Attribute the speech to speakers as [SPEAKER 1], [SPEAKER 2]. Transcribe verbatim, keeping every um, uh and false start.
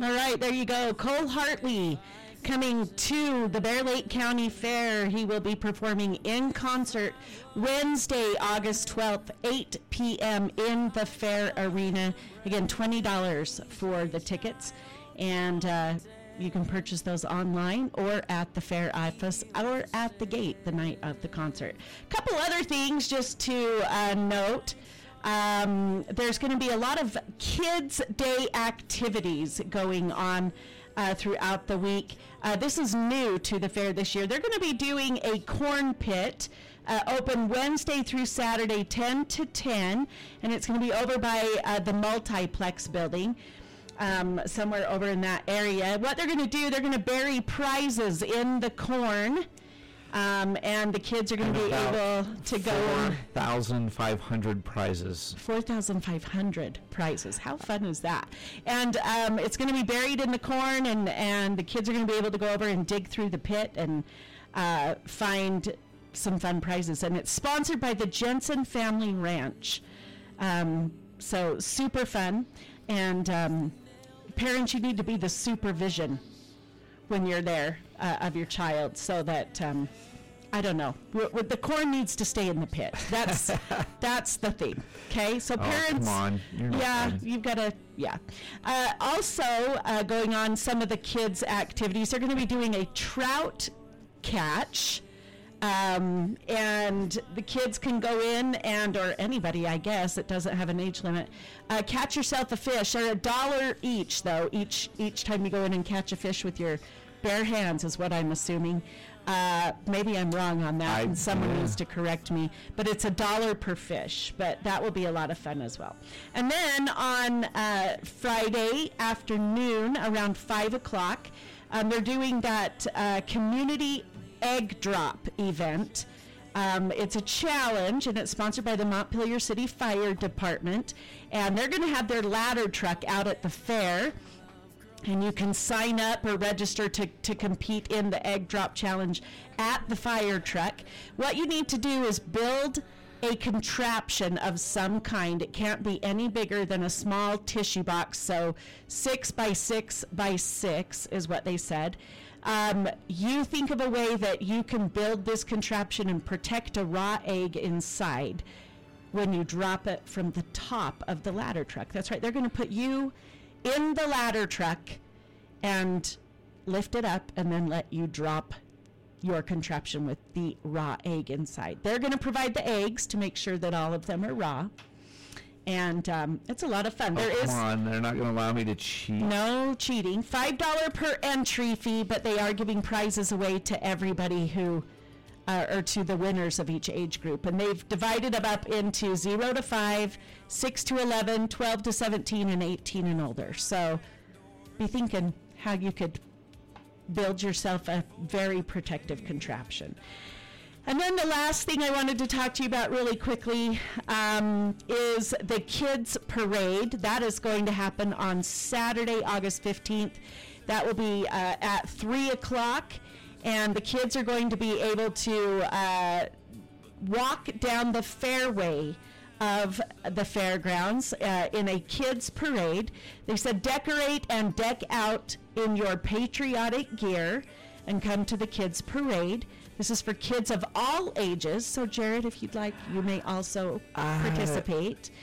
[SPEAKER 1] All right, there you go. Cole Hartley coming to the Bear Lake County Fair. He will be performing in concert Wednesday, August twelfth, eight p.m. in the Fair Arena. Again, twenty dollars for the tickets. And uh, you can purchase those online or at the Fair Office or at the gate the night of the concert. A couple other things just to uh, note. Um, there's going to be a lot of Kids Day activities going on uh, throughout the week. Uh, this is new to the fair this year. They're going to be doing a corn pit uh, open Wednesday through Saturday, ten to ten, and it's going to be over by uh, the Multiplex building. Um, somewhere over in that area. What they're going to do, they're going to bury prizes in the corn, um, and the kids are going to be able to go.
[SPEAKER 2] four thousand five hundred prizes.
[SPEAKER 1] four thousand five hundred prizes. How fun is that? And um, it's going to be buried in the corn, and, and the kids are going to be able to go over and dig through the pit and uh, find some fun prizes. And it's sponsored by the Jensen Family Ranch. Um, so super fun. And um, parents, you need to be the supervision when you're there uh, of your child, so that um, I don't know. W- w- the corn needs to stay in the pit. That's that's the thing. Okay, so parents.
[SPEAKER 2] Oh, come on. You're not
[SPEAKER 1] yeah,
[SPEAKER 2] fun.
[SPEAKER 1] you've got to. Yeah. Uh, also, uh, going on some of the kids' activities, they're going to be doing a trout catch. Um, and the kids can go in and, or anybody, I guess, it doesn't have an age limit, uh, catch yourself a fish. They're a dollar each, though, each each time you go in and catch a fish with your bare hands, is what I'm assuming. Uh, maybe I'm wrong on that,
[SPEAKER 2] I-
[SPEAKER 1] and someone
[SPEAKER 2] yeah.
[SPEAKER 1] needs to correct me. But it's a dollar per fish, but that will be a lot of fun as well. And then on uh, Friday afternoon, around five o'clock, um, they're doing that uh, community egg drop event. Um, it's a challenge, and it's sponsored by the Montpelier City Fire Department, and they're going to have their ladder truck out at the fair, and you can sign up or register to, to compete in the egg drop challenge at the fire truck. What you need to do is build a contraption of some kind. It can't be any bigger than a small tissue box, so six by six by six is what they said. Um, you think of a way that you can build this contraption and protect a raw egg inside when you drop it from the top of the ladder truck. That's right. They're going to put you in the ladder truck and lift it up and then let you drop your contraption with the raw egg inside. They're going to provide the eggs to make sure that all of them are raw. And um, it's a lot of fun.
[SPEAKER 2] Oh,
[SPEAKER 1] There
[SPEAKER 2] come
[SPEAKER 1] is
[SPEAKER 2] on. They're not going to allow me to cheat.
[SPEAKER 1] no cheating. five dollars per entry fee, but they are giving prizes away to everybody who, uh, or to the winners of each age group. And they've divided them up into zero to five, six to eleven, twelve to seventeen, and eighteen and older. So be thinking how you could build yourself a very protective contraption. And then the last thing I wanted to talk to you about really quickly um, is the Kids Parade. That is going to happen on Saturday, August fifteenth. That will be uh, at three o'clock, and the kids are going to be able to uh, walk down the fairway of the fairgrounds uh, in a kids parade. They said decorate and deck out in your patriotic gear and come to the kids parade. This is for kids of all ages. So Jared, if you'd like, you may also
[SPEAKER 2] Uh,
[SPEAKER 1] participate.